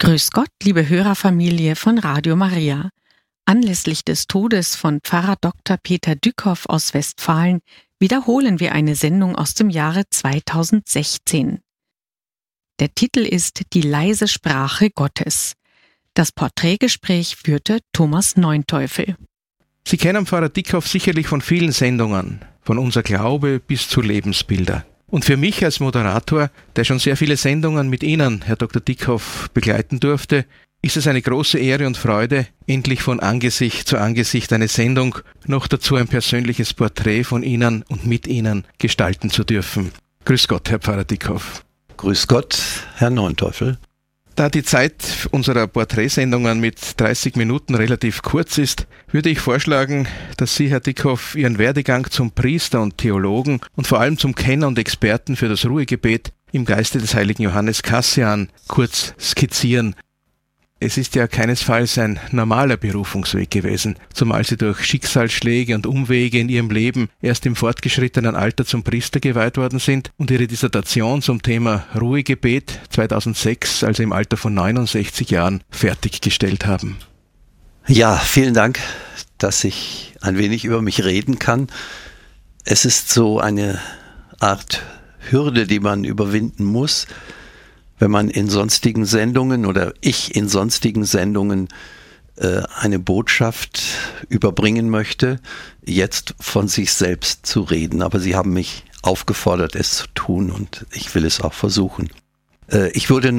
Grüß Gott, liebe Hörerfamilie von Radio Maria. Anlässlich des Todes von Pfarrer Dr. Peter Dückhoff aus Westfalen wiederholen wir eine Sendung aus dem Jahre 2016. Der Titel ist Die leise Sprache Gottes. Das Porträtgespräch führte Thomas Neunteufel. Sie kennen Pfarrer Dückhoff sicherlich von vielen Sendungen, von Unser Glaube bis zu Lebensbilder. Und für mich als Moderator, der schon sehr viele Sendungen mit Ihnen, Herr Dr. Dückhoff, begleiten durfte, ist es eine große Ehre und Freude, endlich von Angesicht zu Angesicht eine Sendung, noch dazu ein persönliches Porträt von Ihnen und mit Ihnen gestalten zu dürfen. Grüß Gott, Herr Pfarrer Dückhoff. Grüß Gott, Herr Neunteufel. Da die Zeit unserer Porträtsendungen mit 30 Minuten relativ kurz ist, würde ich vorschlagen, dass Sie, Herr Dückhoff, Ihren Werdegang zum Priester und Theologen und vor allem zum Kenner und Experten für das Ruhegebet im Geiste des heiligen Johannes Cassian kurz skizzieren. Es ist ja keinesfalls ein normaler Berufungsweg gewesen, zumal Sie durch Schicksalsschläge und Umwege in Ihrem Leben erst im fortgeschrittenen Alter zum Priester geweiht worden sind und Ihre Dissertation zum Thema Ruhegebet 2006, also im Alter von 69 Jahren, fertiggestellt haben. Ja, vielen Dank, dass ich ein wenig über mich reden kann. Es ist so eine Art Hürde, die man überwinden muss, wenn man in sonstigen Sendungen oder ich in sonstigen Sendungen eine Botschaft überbringen möchte, jetzt von sich selbst zu reden. Aber Sie haben mich aufgefordert, es zu tun und ich will es auch versuchen. Ich wurde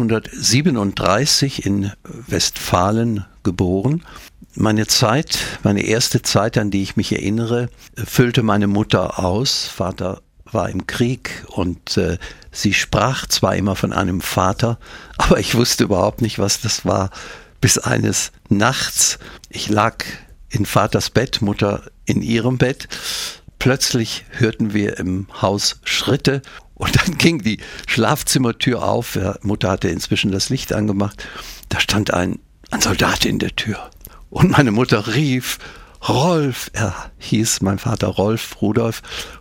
1937 in Westfalen geboren. Meine erste Zeit, an die ich mich erinnere, füllte meine Mutter aus. Vater war im Krieg und sie sprach zwar immer von einem Vater, aber ich wusste überhaupt nicht, was das war, bis eines Nachts, ich lag in Vaters Bett, Mutter in ihrem Bett, plötzlich hörten wir im Haus Schritte und dann ging die Schlafzimmertür auf, Mutter hatte inzwischen das Licht angemacht, da stand ein Soldat in der Tür und meine Mutter rief: Rolf, mein Vater Rudolf,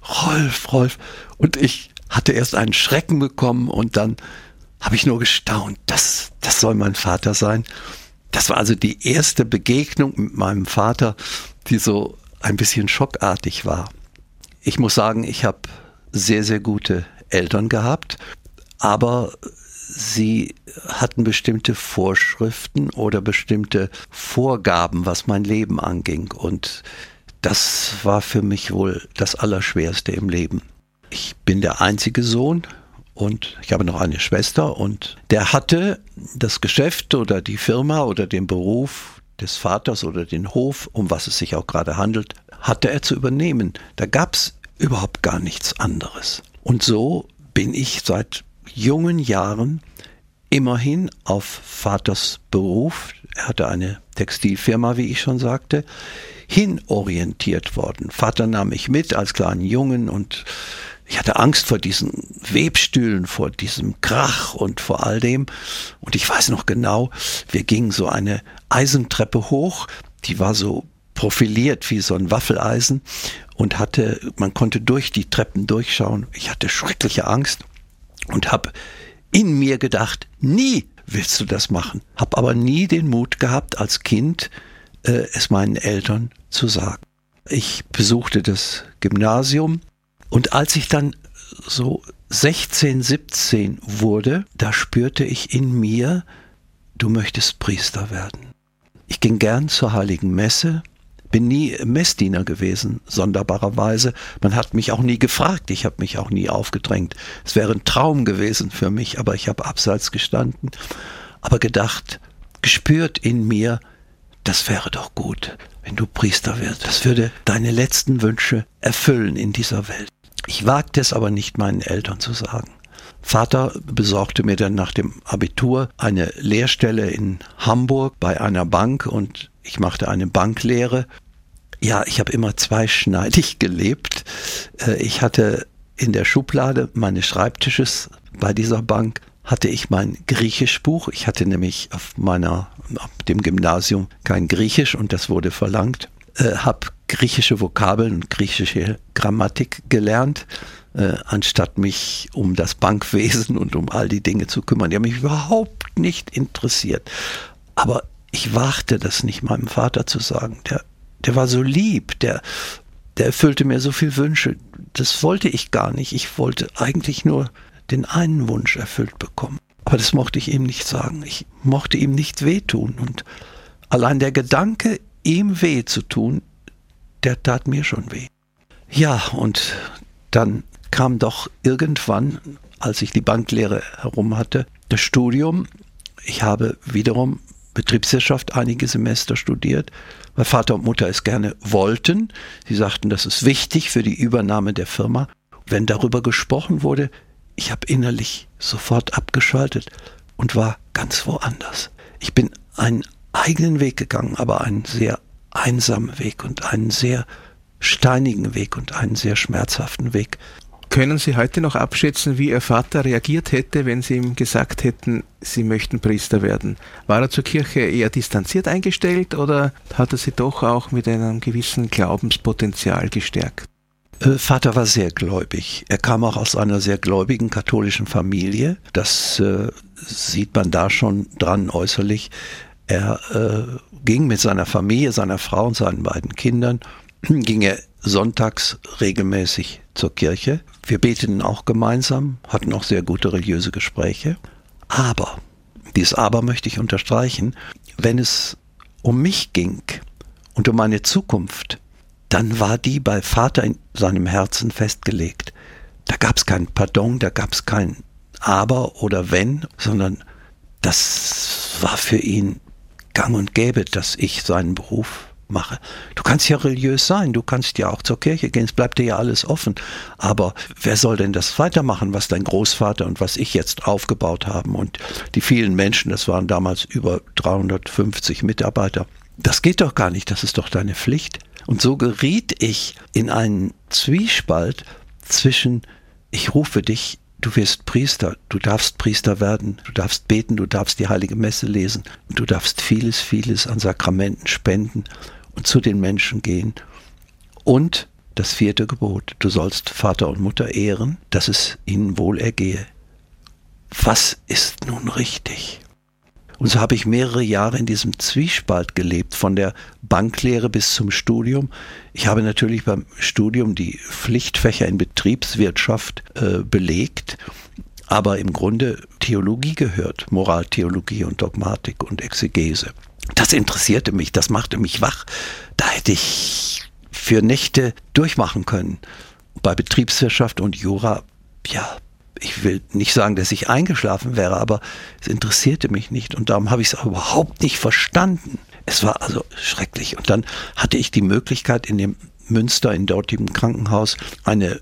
Rolf. Und ich hatte erst einen Schrecken bekommen und dann habe ich nur gestaunt, das soll mein Vater sein. Das war also die erste Begegnung mit meinem Vater, die so ein bisschen schockartig war. Ich muss sagen, ich habe sehr, sehr gute Eltern gehabt, aber sie hatten bestimmte Vorschriften oder bestimmte Vorgaben, was mein Leben anging. Und das war für mich wohl das Allerschwerste im Leben. Ich bin der einzige Sohn und ich habe noch eine Schwester und der hatte das Geschäft oder die Firma oder den Beruf des Vaters oder den Hof, um was es sich auch gerade handelt, hatte er zu übernehmen. Da gab es überhaupt gar nichts anderes. Und so bin ich seit jungen Jahren immerhin auf Vaters Beruf, er hatte eine Textilfirma, wie ich schon sagte, hinorientiert worden. Vater nahm mich mit als kleinen Jungen und ich hatte Angst vor diesen Webstühlen, vor diesem Krach und vor all dem. Und ich weiß noch genau, wir gingen so eine Eisentreppe hoch, die war so profiliert wie so ein Waffeleisen und man konnte durch die Treppen durchschauen. Ich hatte schreckliche Angst und habe in mir gedacht, nie willst du das machen. Hab aber nie den Mut gehabt, als Kind es meinen Eltern zu sagen. Ich besuchte das Gymnasium und als ich dann so 16, 17 wurde, da spürte ich in mir, du möchtest Priester werden. Ich ging gern zur Heiligen Messe, bin nie Messdiener gewesen, sonderbarerweise. Man hat mich auch nie gefragt, ich habe mich auch nie aufgedrängt. Es wäre ein Traum gewesen für mich, aber ich habe abseits gestanden. Aber gedacht, gespürt in mir, das wäre doch gut, wenn du Priester wirst. Das würde deine letzten Wünsche erfüllen in dieser Welt. Ich wagte es aber nicht, meinen Eltern zu sagen. Vater besorgte mir dann nach dem Abitur eine Lehrstelle in Hamburg bei einer Bank und ich machte eine Banklehre. Ja, ich habe immer zweischneidig gelebt. Ich hatte in der Schublade meines Schreibtisches bei dieser Bank hatte ich mein Griechischbuch. Ich hatte nämlich auf dem Gymnasium kein Griechisch und das wurde verlangt. Habe griechische Vokabeln und griechische Grammatik gelernt, anstatt mich um das Bankwesen und um all die Dinge zu kümmern. Die haben mich überhaupt überhaupt nicht interessiert. Aber ich wagte das nicht meinem Vater zu sagen. Der war so lieb, der erfüllte mir so viele Wünsche. Das wollte ich gar nicht. Ich wollte eigentlich nur den einen Wunsch erfüllt bekommen. Aber das mochte ich ihm nicht sagen. Ich mochte ihm nicht wehtun. Und allein der Gedanke, ihm weh zu tun, der tat mir schon weh. Ja, und dann kam doch irgendwann, als ich die Banklehre herum hatte, das Studium. Ich habe wiederum Betriebswirtschaft einige Semester studiert, weil Vater und Mutter es gerne wollten. Sie sagten, das ist wichtig für die Übernahme der Firma. Wenn darüber gesprochen wurde, ich habe innerlich sofort abgeschaltet und war ganz woanders. Ich bin einen eigenen Weg gegangen, aber einen sehr einsamen Weg und einen sehr steinigen Weg und einen sehr schmerzhaften Weg. Können Sie heute noch abschätzen, wie Ihr Vater reagiert hätte, wenn Sie ihm gesagt hätten, Sie möchten Priester werden? War er zur Kirche eher distanziert eingestellt oder hat er Sie doch auch mit einem gewissen Glaubenspotenzial gestärkt? Vater war sehr gläubig. Er kam auch aus einer sehr gläubigen katholischen Familie. Das sieht man da schon dran äußerlich. Er ging mit seiner Familie, seiner Frau und seinen beiden Kindern, ging er sonntags regelmäßig zur Kirche. Wir beteten auch gemeinsam, hatten auch sehr gute religiöse Gespräche. Aber, dieses Aber möchte ich unterstreichen, wenn es um mich ging und um meine Zukunft, dann war die bei Vater in seinem Herzen festgelegt. Da gab es kein Pardon, da gab es kein Aber oder Wenn, sondern das war für ihn gang und gäbe, dass ich seinen Beruf mache. Du kannst ja religiös sein, du kannst ja auch zur Kirche gehen, es bleibt dir ja alles offen. Aber wer soll denn das weitermachen, was dein Großvater und was ich jetzt aufgebaut haben? Und die vielen Menschen, das waren damals über 350 Mitarbeiter. Das geht doch gar nicht, das ist doch deine Pflicht. Und so geriet ich in einen Zwiespalt zwischen, ich rufe dich, du wirst Priester, du darfst Priester werden, du darfst beten, du darfst die Heilige Messe lesen und du darfst vieles, vieles an Sakramenten spenden und zu den Menschen gehen. Und das 4. Gebot, du sollst Vater und Mutter ehren, dass es ihnen wohl ergehe. Was ist nun richtig? Und so habe ich mehrere Jahre in diesem Zwiespalt gelebt, von der Banklehre bis zum Studium. Ich habe natürlich beim Studium die Pflichtfächer in Betriebswirtschaft belegt, aber im Grunde Theologie gehört, Moraltheologie und Dogmatik und Exegese. Das interessierte mich, das machte mich wach. Da hätte ich für Nächte durchmachen können. Bei Betriebswirtschaft und Jura, ja, ich will nicht sagen, dass ich eingeschlafen wäre, aber es interessierte mich nicht und darum habe ich es auch überhaupt nicht verstanden. Es war also schrecklich. Und dann hatte ich die Möglichkeit, in dem Münster, in dortigem Krankenhaus, eine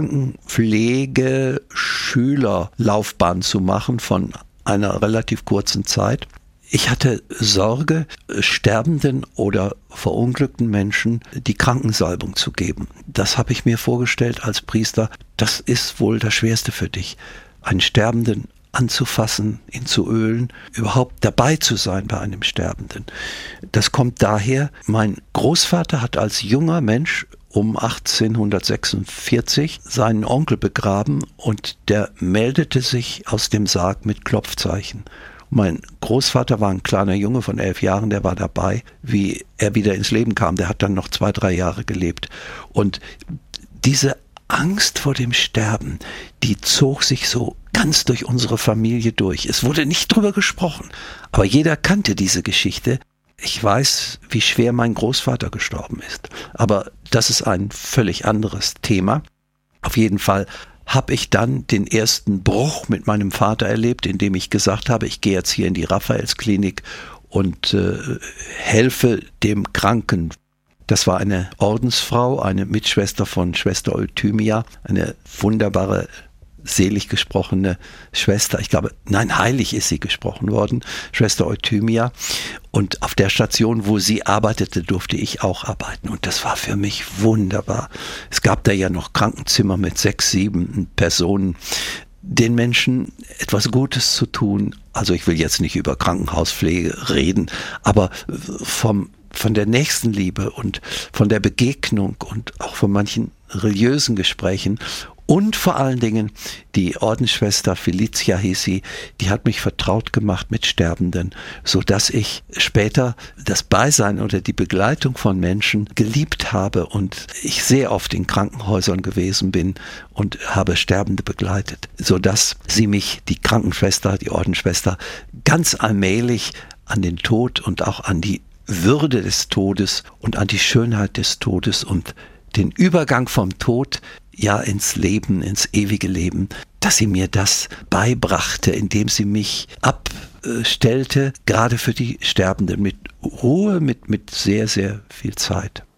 Krankenpflege-Schülerlaufbahn zu machen von einer relativ kurzen Zeit. Ich hatte Sorge, sterbenden oder verunglückten Menschen die Krankensalbung zu geben. Das habe ich mir vorgestellt als Priester. Das ist wohl das Schwerste für dich, einen Sterbenden anzufassen, ihn zu ölen, überhaupt dabei zu sein bei einem Sterbenden. Das kommt daher, mein Großvater hat als junger Mensch um 1846 seinen Onkel begraben und der meldete sich aus dem Sarg mit Klopfzeichen. Mein Großvater war ein kleiner Junge von 11 Jahren, der war dabei, wie er wieder ins Leben kam. Der hat dann noch 2-3 Jahre gelebt. Und diese Angst vor dem Sterben, die zog sich so ganz durch unsere Familie durch. Es wurde nicht drüber gesprochen, aber jeder kannte diese Geschichte. Ich weiß, wie schwer mein Großvater gestorben ist, aber das ist ein völlig anderes Thema. Auf jeden Fall habe ich dann den ersten Bruch mit meinem Vater erlebt, indem ich gesagt habe, ich gehe jetzt hier in die Raphaelsklinik und helfe dem Kranken. Das war eine Ordensfrau, eine Mitschwester von Schwester Euthymia, eine wunderbare, selig gesprochene Schwester. Ich glaube, nein, heilig ist sie gesprochen worden, Schwester Euthymia. Und auf der Station, wo sie arbeitete, durfte ich auch arbeiten. Und das war für mich wunderbar. Es gab da ja noch Krankenzimmer mit 6, 7 Personen, den Menschen etwas Gutes zu tun. Also ich will jetzt nicht über Krankenhauspflege reden, aber von der Nächstenliebe und von der Begegnung und auch von manchen religiösen Gesprächen Und vor allen Dingen die Ordensschwester Felicia hieß sie, die hat mich vertraut gemacht mit Sterbenden, so dass ich später das Beisein oder die Begleitung von Menschen geliebt habe und ich sehr oft in Krankenhäusern gewesen bin und habe Sterbende begleitet, so dass sie mich, die Krankenschwester, die Ordensschwester, ganz allmählich an den Tod und auch an die Würde des Todes und an die Schönheit des Todes und den Übergang vom Tod ja ins Leben, ins ewige Leben, dass sie mir das beibrachte, indem sie mich abstellte, gerade für die Sterbenden, mit Ruhe, mit sehr, sehr viel Zeit.